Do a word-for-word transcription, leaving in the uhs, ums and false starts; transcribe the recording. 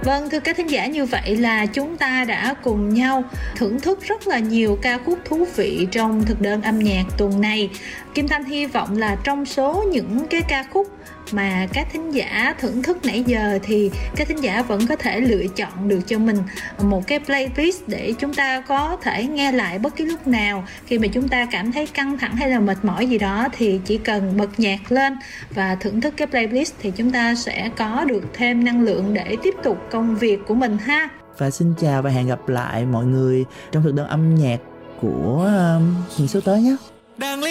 Vâng, thưa các thính giả, như vậy là chúng ta đã cùng nhau thưởng thức rất là nhiều ca khúc thú vị trong thực đơn âm nhạc tuần này. Kim Thanh hy vọng là trong số những cái ca khúc mà các thính giả thưởng thức nãy giờ thì các thính giả vẫn có thể lựa chọn được cho mình một cái playlist để chúng ta có thể nghe lại bất cứ lúc nào. Khi mà chúng ta cảm thấy căng thẳng hay là mệt mỏi gì đó thì chỉ cần bật nhạc lên và thưởng thức cái playlist thì chúng ta sẽ có được thêm năng lượng để tiếp tục công việc của mình ha. Và xin chào và hẹn gặp lại mọi người trong thực đơn âm nhạc của um, những số tới nhé.